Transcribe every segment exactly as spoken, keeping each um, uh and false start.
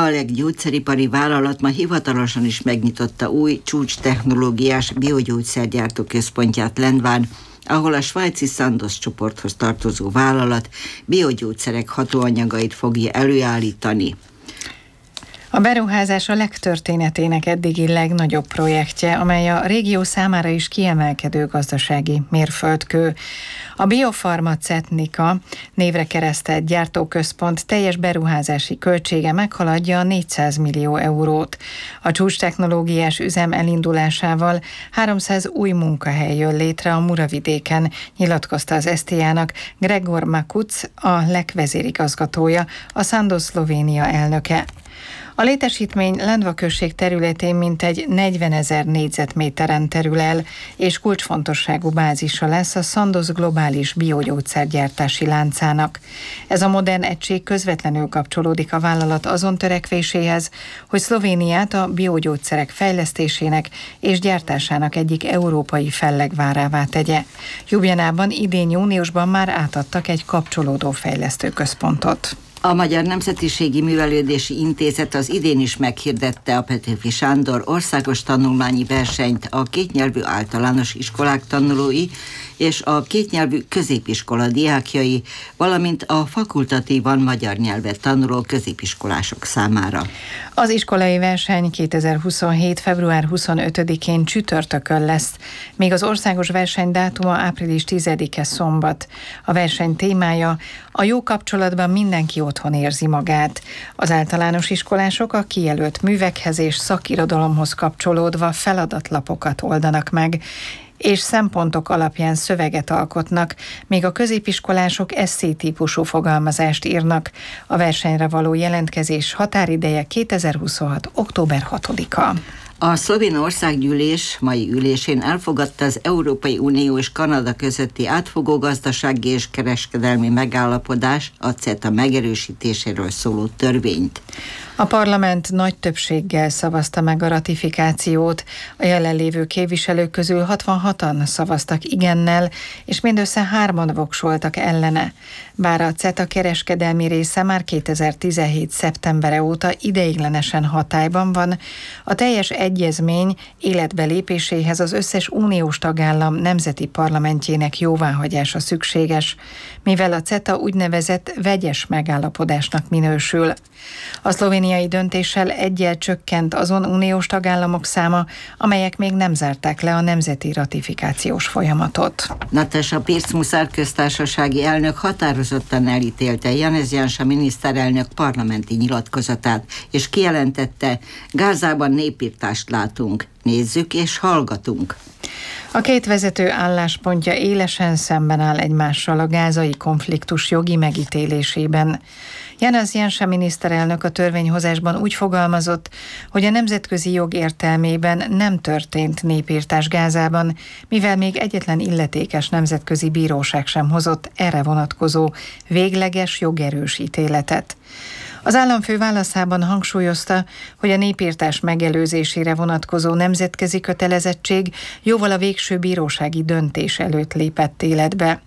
Aleg gyógyszeripari vállalat ma hivatalosan is megnyitotta új csúcstechnológiás biogyógyszergyártó központját Lendván, ahol a svájci Sandoz csoporthoz tartozó vállalat biogyógyszerek hatóanyagait fogja előállítani. A beruházás a legtörténetének eddigi legnagyobb projektje, amely a régió számára is kiemelkedő gazdasági mérföldkő. A Biofarmaceutika névre keresztelt gyártóközpont teljes beruházási költsége meghaladja a négyszáz millió eurót. A csúcstechnológiás üzem elindulásával háromszáz új munkahely jön létre a Muravidéken, nyilatkozta az es té á-nak Gregor Makuc, a lek vezérigazgatója, a Sandoz Szlovénia elnöke. A létesítmény Lendva község területén mintegy negyvenezer négyzetméteren terül el, és kulcsfontosságú bázisa lesz a Sandoz globális biogyógyszergyártási láncának. Ez a modern egység közvetlenül kapcsolódik a vállalat azon törekvéséhez, hogy Szlovéniát a biogyógyszerek fejlesztésének és gyártásának egyik európai fellegvárává tegye. Ljubljanában idén júniusban már átadtak egy kapcsolódó fejlesztőközpontot. A Magyar Nemzetiségi Művelődési Intézet az idén is meghirdette a Petőfi Sándor országos tanulmányi versenyt a kétnyelvű általános iskolák tanulói és a kétnyelvű középiskola diákjai, valamint a fakultatívan magyar nyelvet tanuló középiskolások számára. Az iskolai verseny kétezer-huszonhét. február huszonötödikén csütörtökön lesz, még az országos verseny dátuma április tizedike szombat. A verseny témája: a jó kapcsolatban mindenki otthon érzi magát. Az általános iskolások a kijelölt művekhez és szakirodalomhoz kapcsolódva feladatlapokat oldanak meg, és szempontok alapján szöveget alkotnak, míg a középiskolások esszé-típusú fogalmazást írnak. A versenyre való jelentkezés határideje kétezer-huszonhat. október hatodika. A szlovén országgyűlés mai ülésén elfogadta az Európai Unió és Kanada közötti átfogó gazdasági és kereskedelmi megállapodás, a CETA megerősítéséről szóló törvényt. A parlament nagy többséggel szavazta meg a ratifikációt. A jelenlévő képviselők közül hatvanhatan szavaztak igennel, és mindössze hárman voksoltak ellene. Bár a CETA kereskedelmi része már kétezer-tizenhét. szeptembere óta ideiglenesen hatályban van, a teljes egyezmény életbe lépéséhez az összes uniós tagállam nemzeti parlamentjének jóváhagyása szükséges, mivel a CETA úgynevezett vegyes megállapodásnak minősül. A szlovéniai döntéssel eggyel csökkent azon uniós tagállamok száma, amelyek még nem zárták le a nemzeti ratifikációs folyamatot. Nataša Pirc-Musar köztársasági elnök határozottan elítélte Janez Janša miniszterelnök parlamenti nyilatkozatát, és kijelentette: Gázában népirtást látunk, nézzük és hallgatunk. A két vezető álláspontja élesen szemben áll egymással a gázai konfliktus jogi megítélésében. Janez Janša miniszterelnök a törvényhozásban úgy fogalmazott, hogy a nemzetközi jog értelmében nem történt népirtás Gázában, mivel még egyetlen illetékes nemzetközi bíróság sem hozott erre vonatkozó végleges jogerős ítéletet. Az államfő válaszában hangsúlyozta, hogy a népirtás megelőzésére vonatkozó nemzetközi kötelezettség jóval a végső bírósági döntés előtt lépett életbe.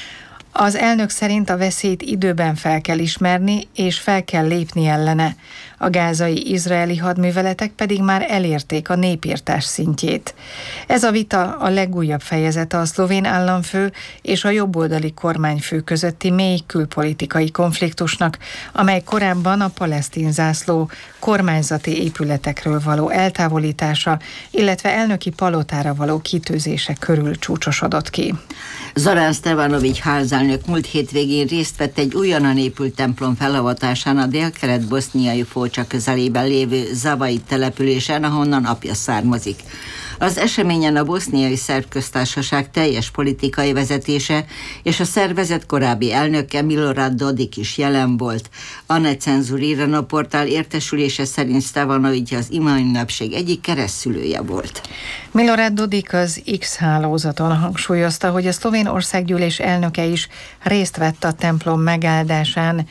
Az elnök szerint a veszélyt időben fel kell ismerni, és fel kell lépni ellene. A gázai izraeli hadműveletek pedig már elérték a népirtás szintjét. Ez a vita a legújabb fejezete a szlovén államfő és a jobboldali kormányfő közötti mély külpolitikai konfliktusnak, amely korábban a palesztin zászló kormányzati épületekről való eltávolítása, illetve elnöki palotára való kitűzése körül csúcsosodott ki. Zoran Stevanović házelnök múlt hétvégén részt vett egy újonnan épült templom felavatásán a délkelet-boszniai Foča közelében lévő Zavai településen, ahonnan apja származik. Az eseményen a boszniai szerb köztársaság teljes politikai vezetése és a szervezet korábbi elnöke Milorad Dodik is jelen volt. A Necenzur Irana portál értesülése szerint Stevanović az imaünnepség egyik keresztszülője volt. Milorad Dodik az X hálózaton hangsúlyozta, hogy a szlovén országgyűlés elnöke is részt vett a templom megáldásán.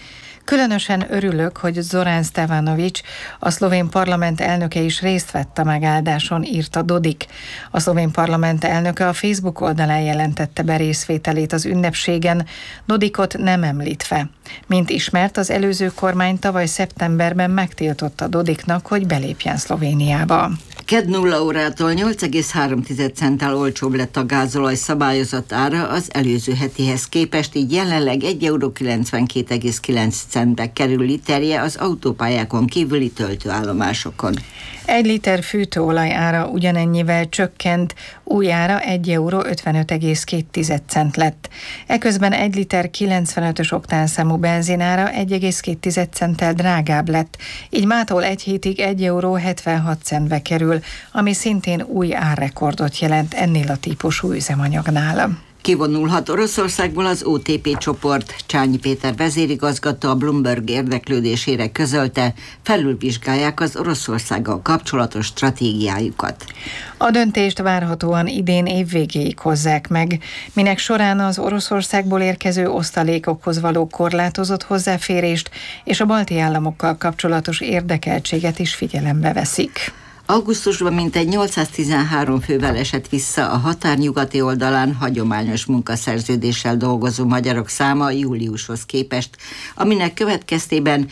Különösen örülök, hogy Zoran Stevanović, a szlovén parlament elnöke is részt vett a megáldáson, írta Dodik. A szlovén parlament elnöke a Facebook oldalán jelentette be részvételét az ünnepségen, Dodikot nem említve. Mint ismert, az előző kormány tavaly szeptemberben megtiltotta Dodiknak, hogy belépjen Szlovéniába. Kedd nulla órától nyolc egész három centtel olcsóbb lett a gázolaj szabályozott ára az előző hetihez képest, így jelenleg egy euró kilencvenkét egész kilenc centbe kerül literje az autópályákon kívüli töltőállomásokon. Egy liter fűtőolaj ára ugyanennyivel csökkent, új ára egy euró ötvenöt egész két cent lett. Eközben egy liter kilencvenötös oktánszámú benzinára egy egész két centtel drágább lett, így mától egy hétig egy euró hetvenhat centbe kerül, ami szintén új árrekordot jelent ennél a típusú üzemanyagnál. Kivonulhat Oroszországból az o té pé csoport. Csányi Péter vezérigazgató a Bloomberg érdeklődésére közölte, felülvizsgálják az Oroszországgal kapcsolatos stratégiájukat. A döntést várhatóan idén év végéig hozzák meg, minek során az Oroszországból érkező osztalékokhoz való korlátozott hozzáférést és a balti államokkal kapcsolatos érdekeltséget is figyelembe veszik. Augusztusban mintegy nyolcszáztizenhárom fővel esett vissza a határ nyugati oldalán hagyományos munkaszerződéssel dolgozó magyarok száma júliushoz képest, aminek következtében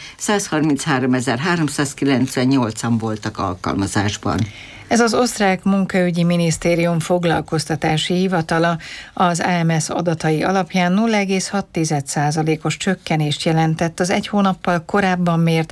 százharmincháromezer-háromszázkilencvennyolcan voltak alkalmazásban. Ez az osztrák munkaügyi minisztérium foglalkoztatási hivatala az á em es adatai alapján nulla egész hat százalékos csökkenést jelentett az egy hónappal korábban mért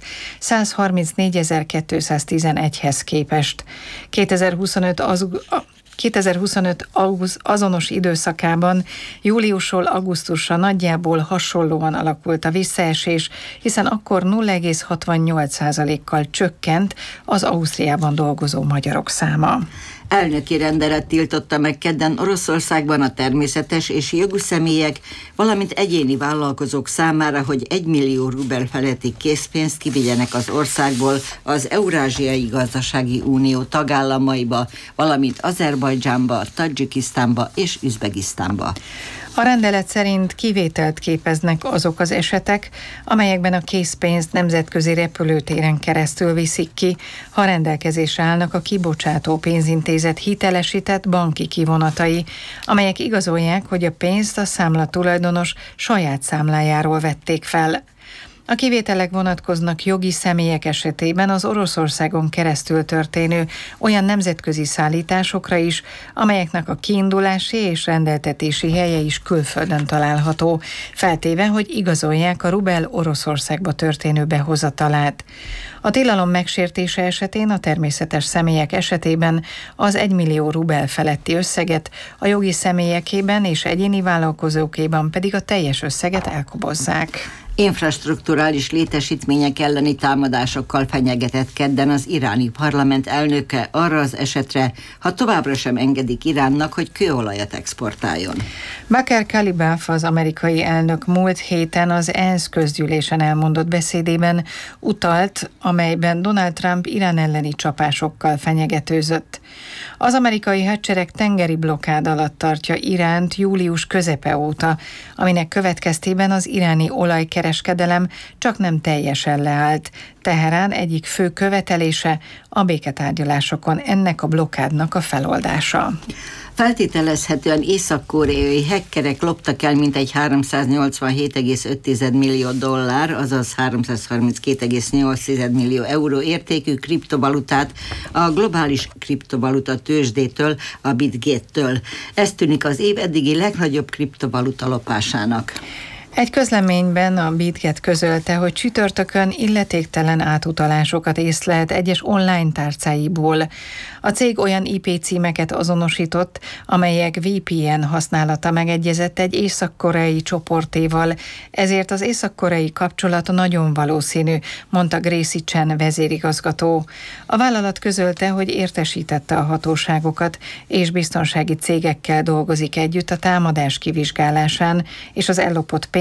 százharmincnégyezer-kétszáztizenegyhez képest. kétezer-huszonöt az kétezer-huszonöt azonos időszakában júliusról augusztusra nagyjából hasonlóan alakult a visszaesés, hiszen akkor nulla egész hatvannyolc százalékkal csökkent az Ausztriában dolgozó magyarok száma. Elnöki rendelet tiltotta meg kedden Oroszországban a természetes és jogi személyek, valamint egyéni vállalkozók számára, hogy egy millió rubel feletti készpénzt kivigyenek az országból az Eurázsiai Gazdasági Unió tagállamaiba, valamint Azerbajdzsánba, Tadzsikisztánba és Üzbegisztánba. A rendelet szerint kivételt képeznek azok az esetek, amelyekben a készpénzt nemzetközi repülőtéren keresztül viszik ki, ha rendelkezésre állnak a kibocsátó pénzintézet hitelesített banki kivonatai, amelyek igazolják, hogy a pénzt a számla tulajdonos saját számlájáról vették fel. A kivételek vonatkoznak jogi személyek esetében az Oroszországon keresztül történő olyan nemzetközi szállításokra is, amelyeknek a kiindulási és rendeltetési helye is külföldön található, feltéve, hogy igazolják a rubel Oroszországba történő behozatalát. A tilalom megsértése esetén a természetes személyek esetében az egy millió rubel feletti összeget, a jogi személyekében és egyéni vállalkozókéban pedig a teljes összeget elkobozzák. Infrastrukturális létesítmények elleni támadásokkal fenyegetett kedden az iráni parlament elnöke arra az esetre, ha továbbra sem engedik Iránnak, hogy kőolajat exportáljon. Bakr Kalibaf, az amerikai elnök múlt héten az ENSZ közgyűlésen elmondott beszédében utalt, amelyben Donald Trump Irán elleni csapásokkal fenyegetőzött. Az amerikai hadsereg tengeri blokkád alatt tartja Iránt július közepe óta, aminek következtében az iráni olajkereskedelem csak nem teljesen leállt. Teherán egyik fő követelése a béketárgyalásokon ennek a blokkádnak a feloldása. Feltételezhetően észak-koreai hackerek loptak el mintegy háromszáznyolcvanhét egész öt millió dollár, azaz háromszázharminckét egész nyolc millió euró értékű kriptovalutát a globális kriptovaluta tőzsdétől, a BitGate-től. Ez tűnik az év eddigi legnagyobb kriptovaluta lopásának. Egy közleményben a BitGate közölte, hogy csütörtökön illetéktelen átutalásokat észlelt egyes online tárcáiból. A cég olyan i pé címeket azonosított, amelyek vé pé en használata megegyezett egy észak-koreai csoportéval, ezért az észak-koreai kapcsolat nagyon valószínű, mondta Gracie Chen vezérigazgató. A vállalat közölte, hogy értesítette a hatóságokat, és biztonsági cégekkel dolgozik együtt a támadás kivizsgálásán, és az ellopott pénz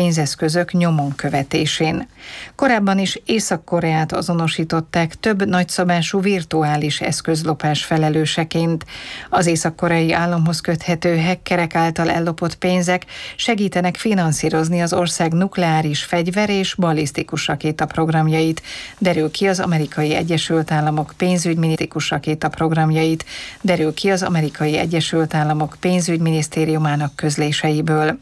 pénzeszközök nyomon követésén. Korábban is Észak-Koreát azonosították több nagyszabású virtuális eszközlopás felelőseként. Az észak-koreai államhoz köthető hackerek által ellopott pénzek segítenek finanszírozni az ország nukleáris fegyver és balisztikus rakéta programjait, derül ki az Amerikai Egyesült Államok pénzügyminisztikus rakéta programjait, derül ki az Amerikai Egyesült Államok pénzügyminisztériumának közléseiből.